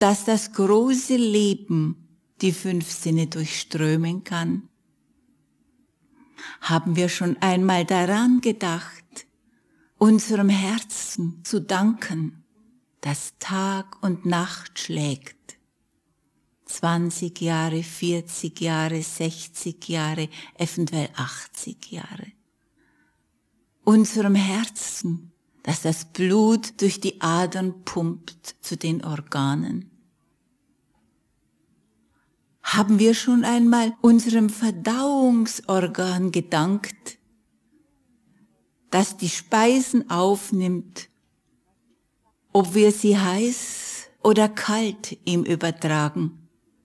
dass das große Leben die 5 Sinne durchströmen kann? Haben wir schon einmal daran gedacht, unserem Herzen zu danken, das Tag und Nacht schlägt? 20 Jahre, 40 Jahre, 60 Jahre, eventuell 80 Jahre. Unserem Herzen, dass das Blut durch die Adern pumpt zu den Organen. Haben wir schon einmal unserem Verdauungsorgan gedankt, das die Speisen aufnimmt, ob wir sie heiß oder kalt ihm übertragen?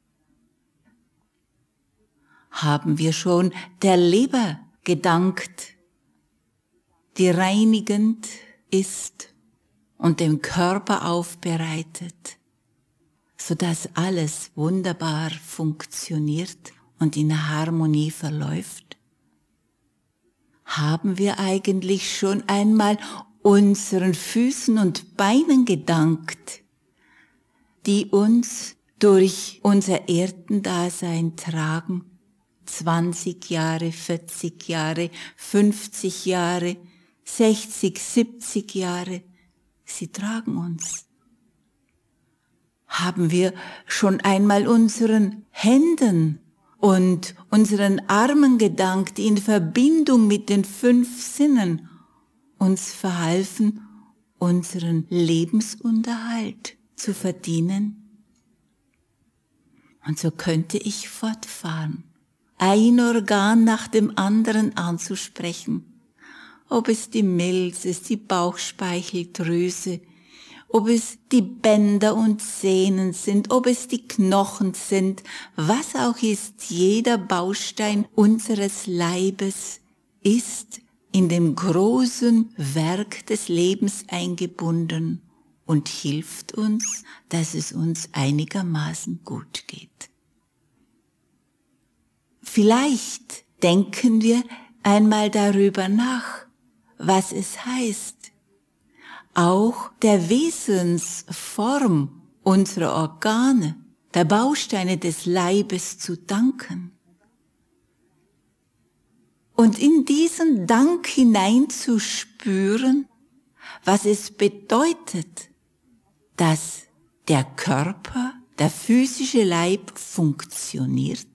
Haben wir schon der Leber gedankt, die reinigend ist und den Körper aufbereitet, sodass alles wunderbar funktioniert und in Harmonie verläuft? Haben wir eigentlich schon einmal unseren Füßen und Beinen gedankt, die uns durch unser Erdendasein tragen? 20 Jahre, 40 Jahre, 50 Jahre, 60, 70 Jahre, sie tragen uns. Haben wir schon einmal unseren Händen und unseren Armen gedankt, die in Verbindung mit den 5 Sinnen uns verhalfen, unseren Lebensunterhalt zu verdienen? Und so könnte ich fortfahren, ein Organ nach dem anderen anzusprechen. Ob es die Milz ist, die Bauchspeicheldrüse, ob es die Bänder und Sehnen sind, ob es die Knochen sind, was auch ist, jeder Baustein unseres Leibes ist in dem großen Werk des Lebens eingebunden und hilft uns, dass es uns einigermaßen gut geht. Vielleicht denken wir einmal darüber nach, was es heißt, auch der Wesensform unserer Organe, der Bausteine des Leibes zu danken. Und in diesen Dank hineinzuspüren, was es bedeutet, dass der Körper, der physische Leib funktioniert.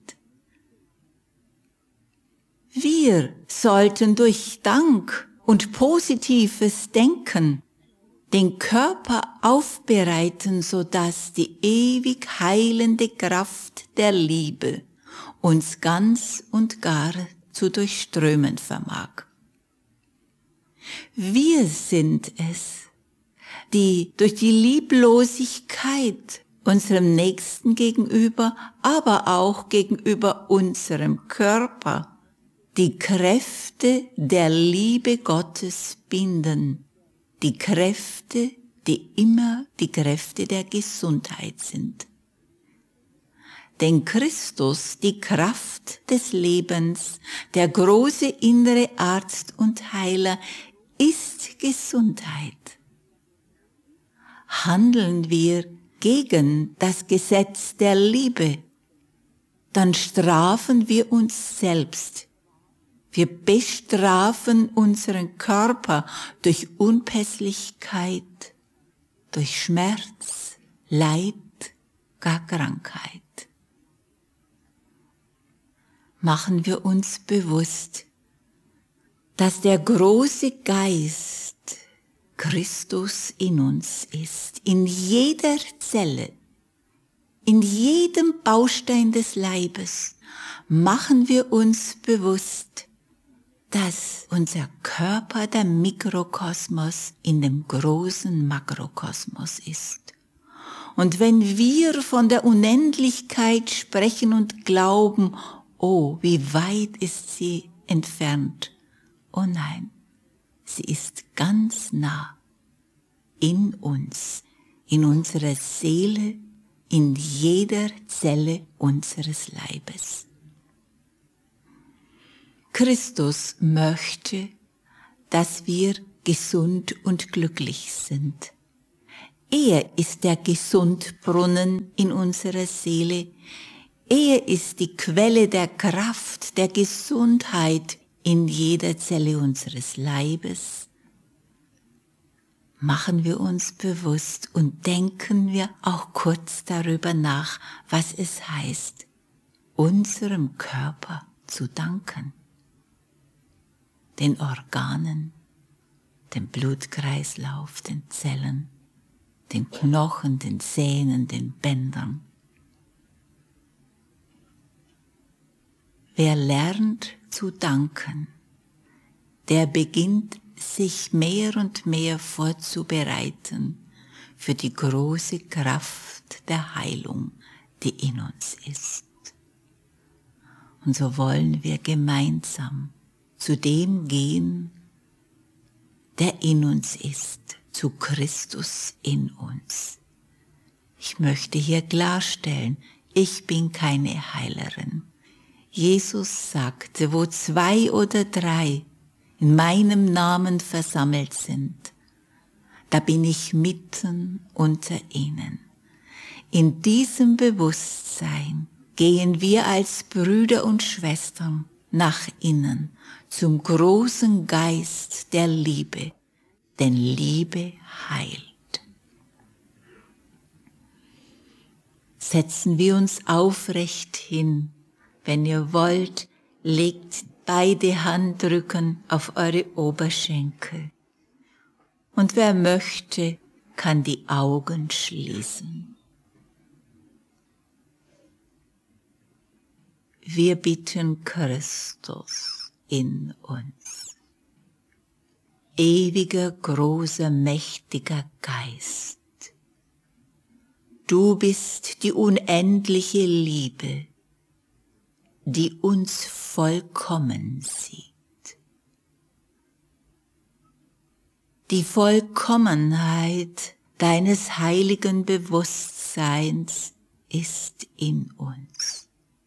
Wir sollten durch Dank und positives Denken den Körper aufbereiten, sodass die ewig heilende Kraft der Liebe uns ganz und gar zu durchströmen vermag. Wir sind es, die durch die Lieblosigkeit unserem Nächsten gegenüber, aber auch gegenüber unserem Körper, die Kräfte der Liebe Gottes binden, die Kräfte, die immer die Kräfte der Gesundheit sind. Denn Christus, die Kraft des Lebens, der große innere Arzt und Heiler, ist Gesundheit. Handeln wir gegen das Gesetz der Liebe, dann strafen wir uns selbst. Wir bestrafen unseren Körper durch Unpässlichkeit, durch Schmerz, Leid, gar Krankheit. Machen wir uns bewusst, dass der große Geist Christus in uns ist, in jeder Zelle, in jedem Baustein des Leibes. Machen wir uns bewusst, dass unser Körper der Mikrokosmos in dem großen Makrokosmos ist. Und wenn wir von der Unendlichkeit sprechen und glauben, oh, wie weit ist sie entfernt? Oh nein, sie ist ganz nah in uns, in unserer Seele, in jeder Zelle unseres Leibes. Christus möchte, dass wir gesund und glücklich sind. Er ist der Gesundbrunnen in unserer Seele. Er ist die Quelle der Kraft, der Gesundheit in jeder Zelle unseres Leibes. Machen wir uns bewusst und denken wir auch kurz darüber nach, was es heißt, unserem Körper zu danken, den Organen, dem Blutkreislauf, den Zellen, den Knochen, den Sehnen, den Bändern. Wer lernt zu danken, der beginnt sich mehr und mehr vorzubereiten für die große Kraft der Heilung, die in uns ist. Und so wollen wir gemeinsam zu dem gehen, der in uns ist, zu Christus in uns. Ich möchte hier klarstellen, ich bin keine Heilerin. Jesus sagte, wo 2 oder 3 in meinem Namen versammelt sind, da bin ich mitten unter ihnen. In diesem Bewusstsein gehen wir als Brüder und Schwestern nach innen zum großen Geist der Liebe, denn Liebe heilt. Setzen wir uns aufrecht hin. Wenn ihr wollt, legt beide Handrücken auf eure Oberschenkel. Und wer möchte, kann die Augen schließen. Wir bitten Christus in uns. Ewiger, großer, mächtiger Geist. Du bist die unendliche Liebe, die uns vollkommen sieht. Die Vollkommenheit deines heiligen Bewusstseins ist in uns.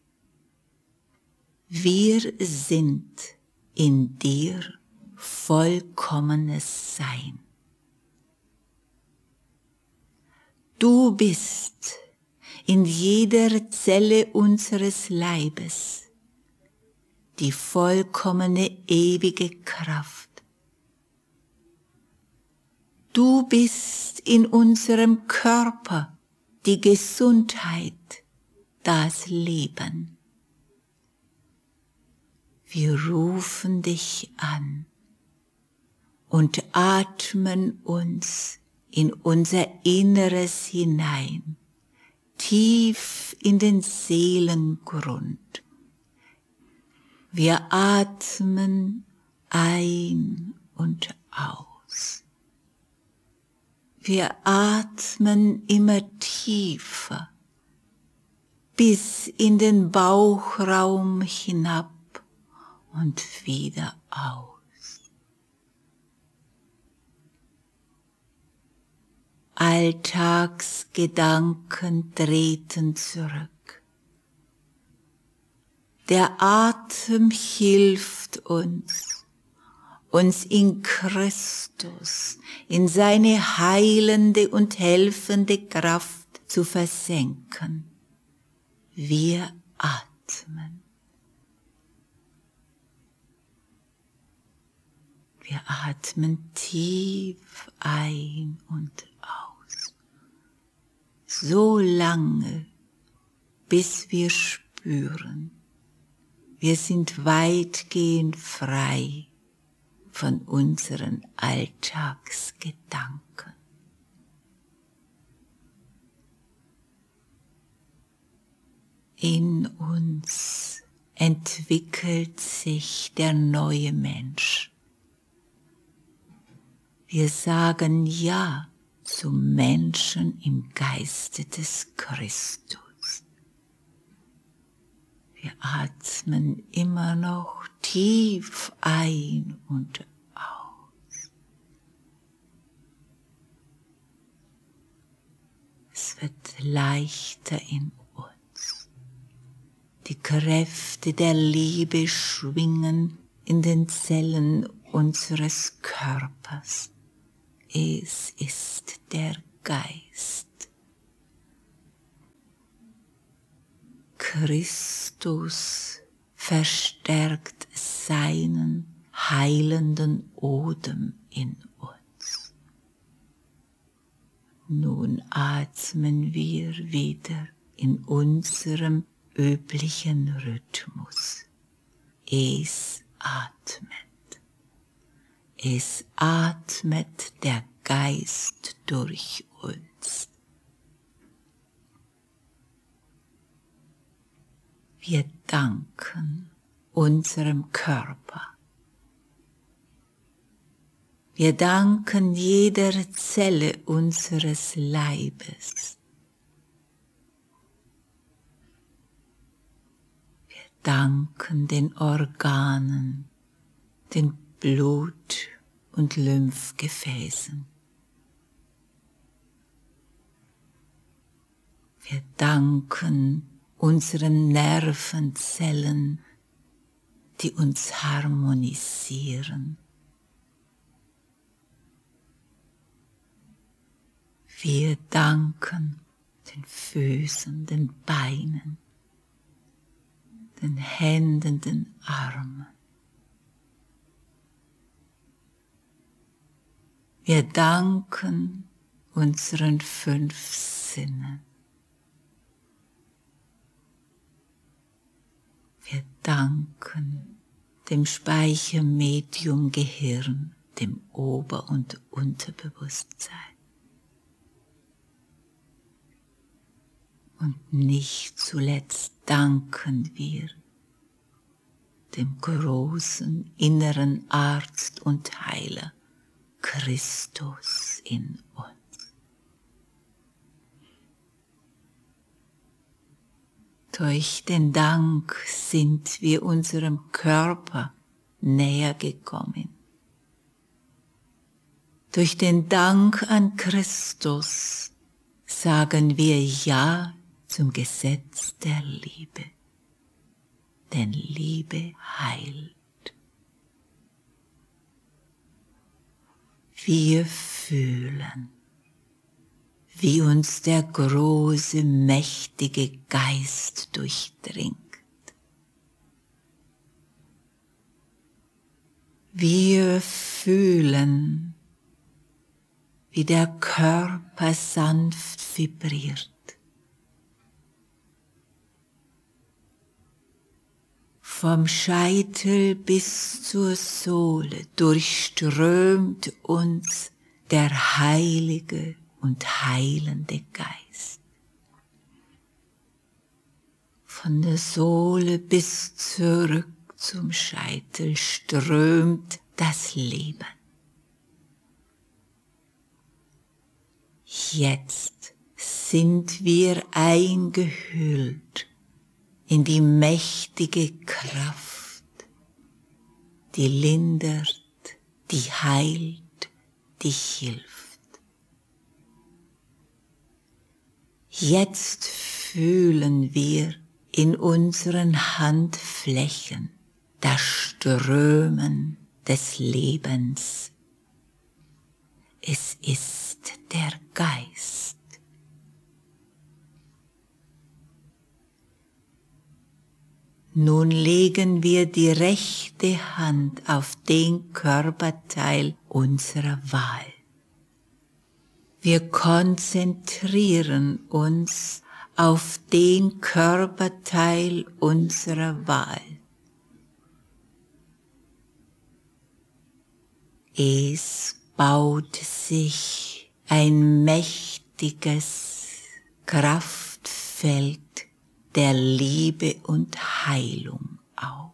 Wir sind in dir vollkommenes Sein. Du bist in jeder Zelle unseres Leibes die vollkommene ewige Kraft. Du bist in unserem Körper die Gesundheit, das Leben. Wir rufen dich an und atmen uns in unser Inneres hinein, tief in den Seelengrund. Wir atmen ein und aus. Wir atmen immer tiefer bis in den Bauchraum hinab und wieder aus. Alltagsgedanken treten zurück. Der Atem hilft uns in Christus, in seine heilende und helfende Kraft zu versenken. Wir atmen. Wir atmen tief ein und aus. So lange, bis wir spüren, wir sind weitgehend frei von unseren Alltagsgedanken. In uns entwickelt sich der neue Mensch. Wir sagen Ja zum Menschen im Geiste des Christus. Wir atmen immer noch tief ein und aus. Es wird leichter in uns. Die Kräfte der Liebe schwingen in den Zellen unseres Körpers. Es ist der Geist. Christus verstärkt seinen heilenden Odem in uns. Nun atmen wir wieder in unserem üblichen Rhythmus. Es atmet. Es atmet der Geist durch uns. Wir danken unserem Körper. Wir danken jeder Zelle unseres Leibes. Wir danken den Organen, den Blut- und Lymphgefäßen. Wir danken unseren Nervenzellen, die uns harmonisieren. Wir danken den Füßen, den Beinen, den Händen, den Armen. Wir danken unseren 5 Sinnen. Wir danken dem Speichermedium Gehirn, dem Ober- und Unterbewusstsein. Und nicht zuletzt danken wir dem großen inneren Arzt und Heiler, Christus in uns. Durch den Dank sind wir unserem Körper näher gekommen. Durch den Dank an Christus sagen wir Ja zum Gesetz der Liebe. Denn Liebe heilt. Wir fühlen, wie uns der große, mächtige Geist durchdringt. Wir fühlen, wie der Körper sanft vibriert. Vom Scheitel bis zur Sohle durchströmt uns der heilige und heilende Geist. Von der Sohle bis zurück zum Scheitel strömt das Leben. Jetzt sind wir eingehüllt in die mächtige Kraft, die lindert, die heilt, die hilft. Jetzt fühlen wir in unseren Handflächen das Strömen des Lebens. Es ist der Geist. Nun legen wir die rechte Hand auf den Körperteil unserer Wahl. Wir konzentrieren uns auf den Körperteil unserer Wahl. Es baut sich ein mächtiges Kraftfeld der Liebe und Heilung auf.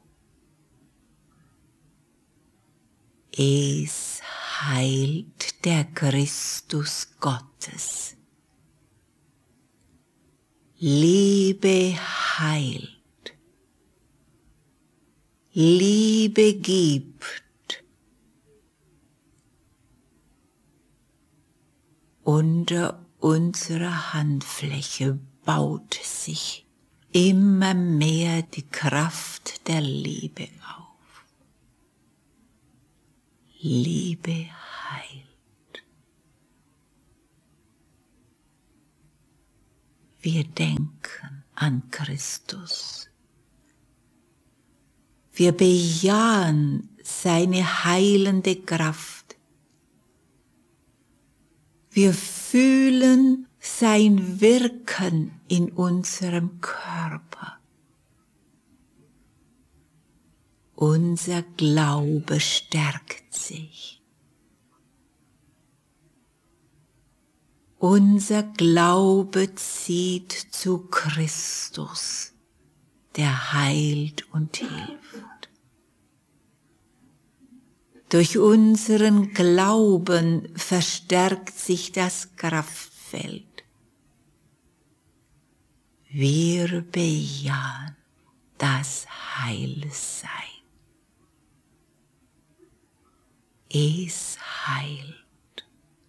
Es heilt der Christus Gottes. Liebe heilt. Liebe gibt. Unter unserer Handfläche baut sich immer mehr die Kraft der Liebe auf. Liebe heilt. Wir denken an Christus. Wir bejahen seine heilende Kraft. Wir fühlen sein Wirken in unserem Körper. Unser Glaube stärkt sich. Unser Glaube zieht zu Christus, der heilt und hilft. Durch unseren Glauben verstärkt sich das Kraftfeld. Wir bejahen das Heilsein. Es heilt.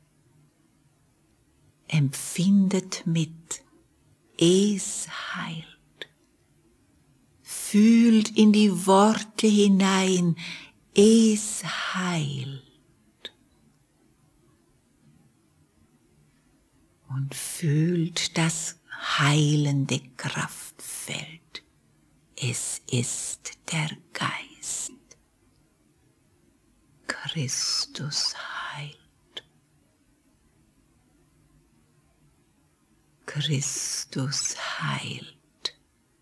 Empfindet mit. Es heilt. Fühlt in die Worte hinein. Es heilt. Und fühlt das heilende Kraftfeld. Es ist der Geist. Christus heilt. Christus heilt.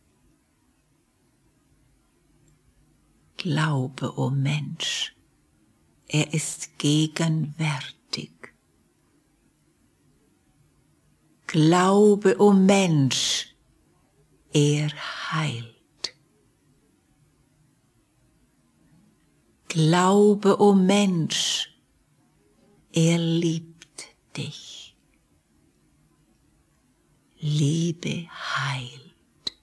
Glaube, o Mensch, er ist gegenwärtig. Glaube, o Mensch, er heilt. Glaube, o Mensch, er liebt dich. Liebe heilt.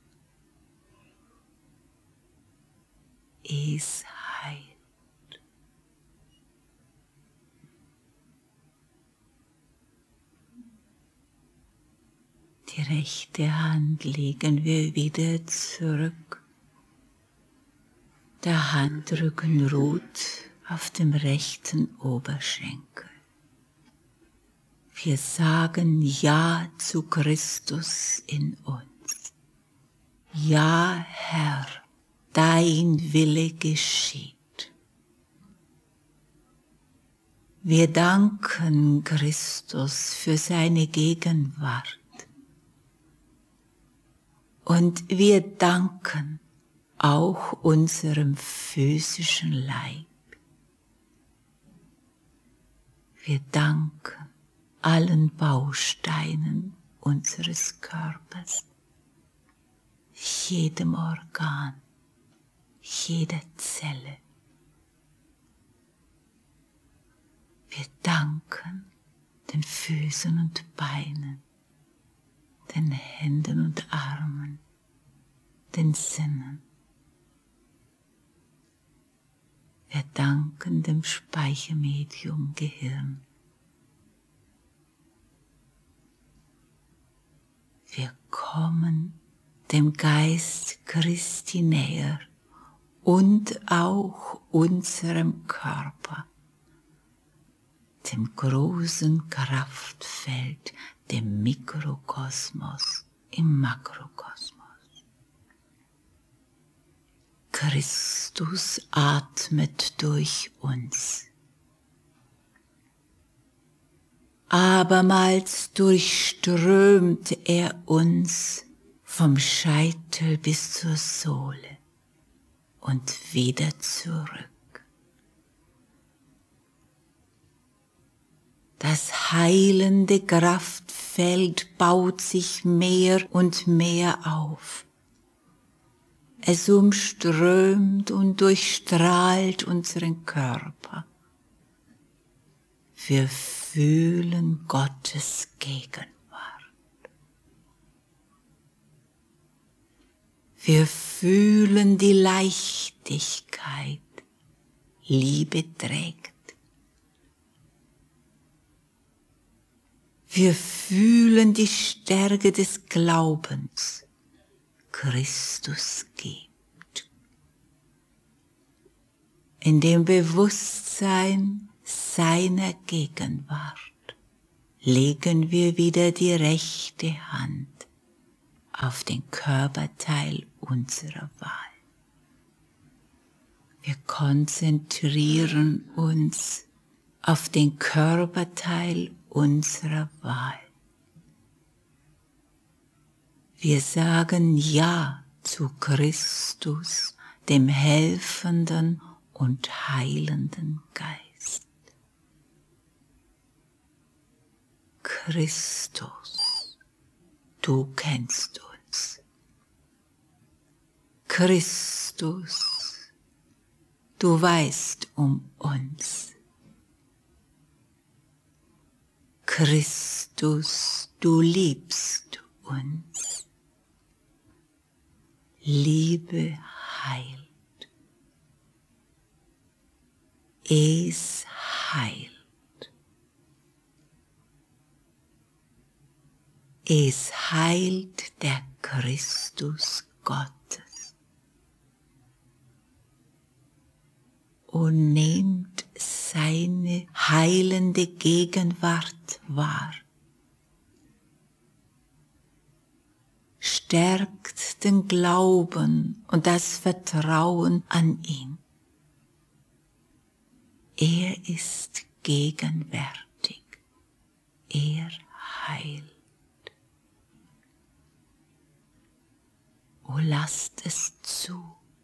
Es heilt. Die rechte Hand legen wir wieder zurück. Der Handrücken ruht auf dem rechten Oberschenkel. Wir sagen Ja zu Christus in uns. Ja, Herr, dein Wille geschieht. Wir danken Christus für seine Gegenwart. Und wir danken auch unserem physischen Leib. Wir danken allen Bausteinen unseres Körpers, jedem Organ, jeder Zelle. Wir danken den Füßen und Beinen, den Händen und Armen, den Sinnen. Wir danken dem Speichermedium Gehirn. Wir kommen dem Geist Christi näher und auch unserem Körper, dem großen Kraftfeld, dem Mikrokosmos im Makrokosmos. Christus atmet durch uns. Abermals durchströmt er uns vom Scheitel bis zur Sohle und wieder zurück. Das heilende Kraftfeld baut sich mehr und mehr auf. Es umströmt und durchstrahlt unseren Körper. Wir fühlen Gottes Gegenwart. Wir fühlen die Leichtigkeit. Liebe trägt. Wir fühlen die Stärke des Glaubens. Christus gibt. In dem Bewusstsein seiner Gegenwart legen wir wieder die rechte Hand auf den Körperteil unserer Wahl. Wir konzentrieren uns auf den Körperteil unserer Wahl. Wir sagen Ja zu Christus, dem helfenden und heilenden Geist. Christus, du kennst uns. Christus, du weißt um uns. Christus, du liebst uns. Liebe heilt. Es heilt. Es heilt der Christus Gottes. Und nehmt seine heilende Gegenwart wahr. Stärkt den Glauben und das Vertrauen an ihn. Er ist gegenwärtig. Er heilt. Oh, lasst es zu.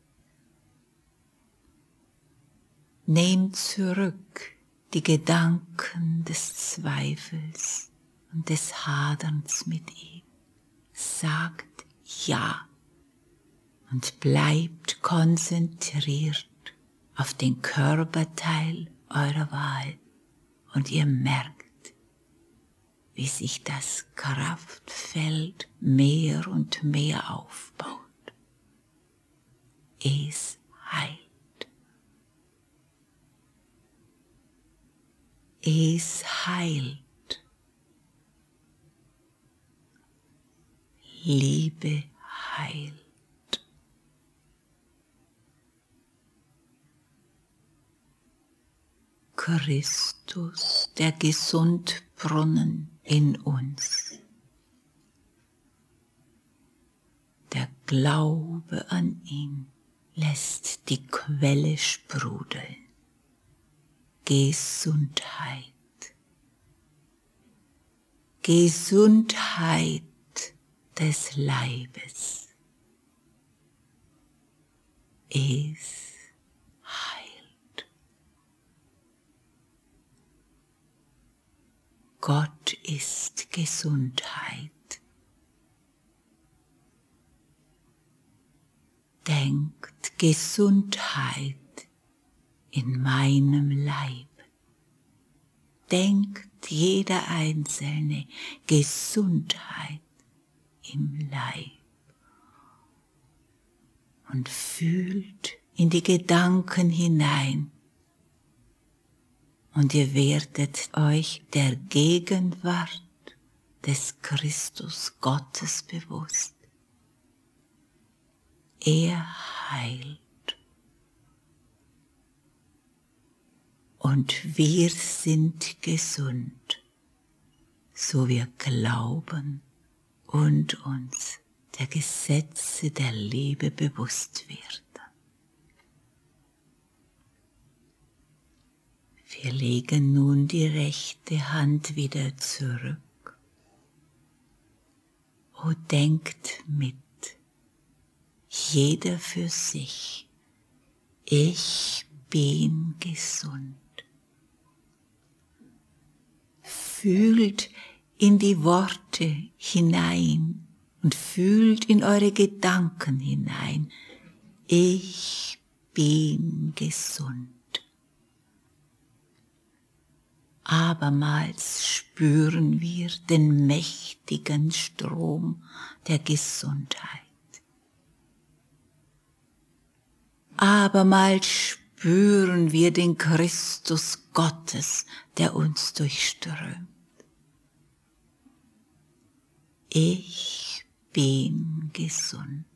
Nehmt zurück die Gedanken des Zweifels und des Haderns mit ihm. Sagt Ja und bleibt konzentriert auf den Körperteil eurer Wahl und ihr merkt, wie sich das Kraftfeld mehr und mehr aufbaut. Es heilt. Es heilt. Liebe heilt. Christus, der Gesundbrunnen in uns. Der Glaube an ihn lässt die Quelle sprudeln. Gesundheit. Gesundheit des Leibes. Es heilt. Gott ist Gesundheit. Denkt Gesundheit in meinem Leib. Denkt jeder Einzelne Gesundheit im Leib. Und fühlt in die Gedanken hinein. Und ihr werdet euch der Gegenwart des Christus Gottes bewusst. Er heilt. Und wir sind gesund, so wir glauben und uns der Gesetze der Liebe bewusst werden. Wir legen nun die rechte Hand wieder zurück. O denkt mit, jeder für sich, ich bin gesund. Fühlt in die Worte hinein und fühlt in eure Gedanken hinein. Ich bin gesund. Abermals spüren wir den mächtigen Strom der Gesundheit. Abermals spüren wir den Christus Gottes, der uns durchströmt. Ich bin gesund.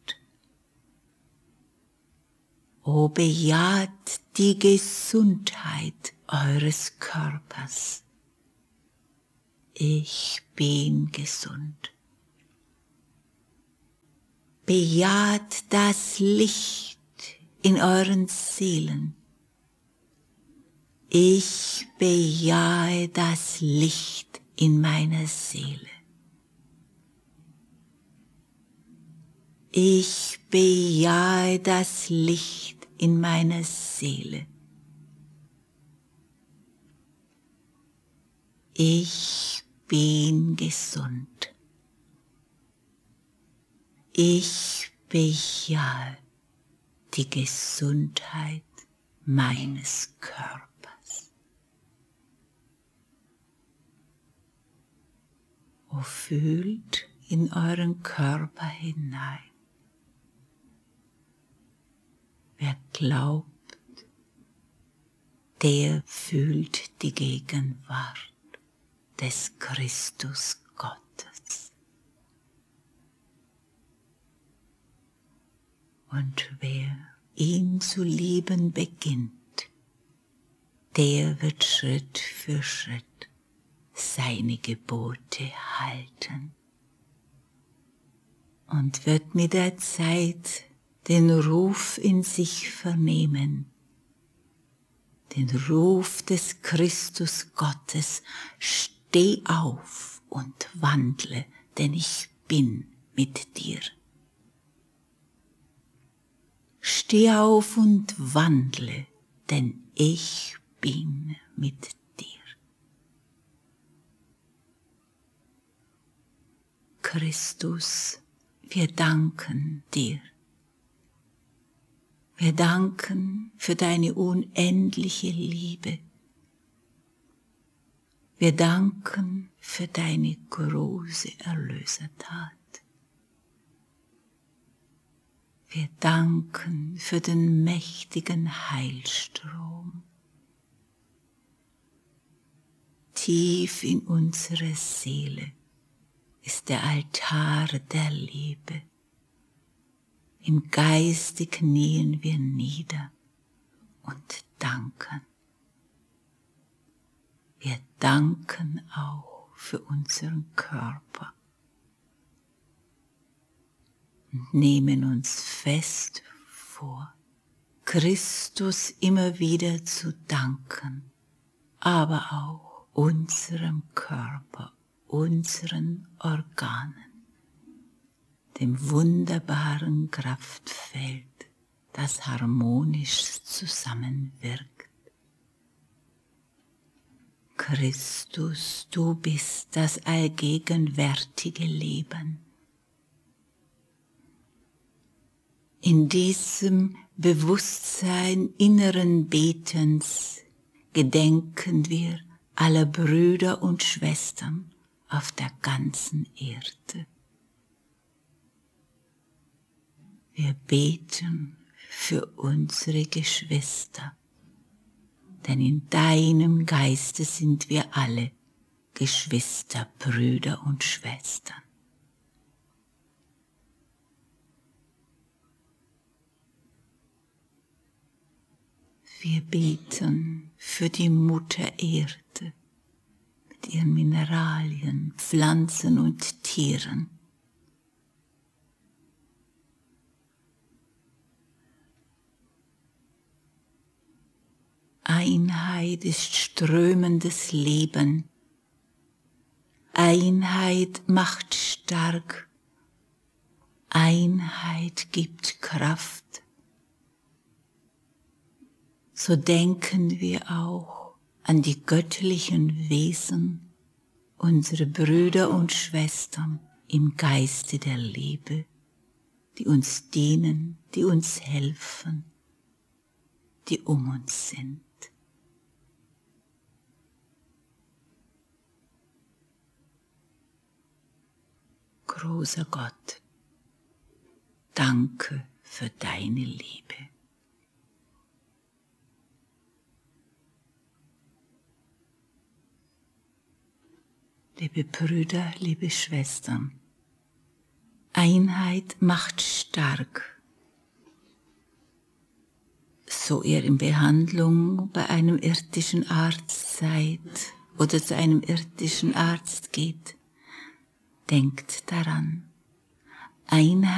O bejaht die Gesundheit eures Körpers. Ich bin gesund. bejaht das Licht in euren Seelen. Ich bejahe das Licht in meiner Seele. Ich bejahe das Licht in meiner Seele. Ich bin gesund. Ich bejahe die Gesundheit meines Körpers. O fühlt in euren Körper hinein. Wer glaubt, der fühlt die Gegenwart des Christus Gottes. Und wer ihn zu lieben beginnt, der wird Schritt für Schritt seine Gebote halten und wird mit der Zeit den Ruf in sich vernehmen, den Ruf des Christus Gottes: Steh auf und wandle, denn ich bin mit dir. Steh auf und wandle, denn ich bin mit dir. Christus, wir danken dir. Wir danken für deine unendliche Liebe. Wir danken für deine große Erlösertat. Wir danken für den mächtigen Heilstrom. Tief in unserer Seele ist der Altar der Liebe. Im Geiste knien wir nieder und danken. Wir danken auch für unseren Körper und nehmen uns fest vor, Christus immer wieder zu danken, aber auch unserem Körper, unseren Organen, dem wunderbaren Kraftfeld, das harmonisch zusammenwirkt. Christus, du bist das allgegenwärtige Leben. In diesem Bewusstsein inneren Betens gedenken wir aller Brüder und Schwestern auf der ganzen Erde. Wir beten für unsere Geschwister, denn in deinem Geiste sind wir alle Geschwister, Brüder und Schwestern. Wir beten für die Mutter Erde mit ihren Mineralien, Pflanzen und Tieren. Einheit ist strömendes Leben. Einheit macht stark. Einheit gibt Kraft. So denken wir auch an die göttlichen Wesen, unsere Brüder und Schwestern im Geiste der Liebe, die uns dienen, die uns helfen, die um uns sind. Großer Gott, danke für deine Liebe. Liebe Brüder, liebe Schwestern, Einheit macht stark. So ihr in Behandlung bei einem irdischen Arzt seid oder zu einem irdischen Arzt geht, denkt daran, Einheit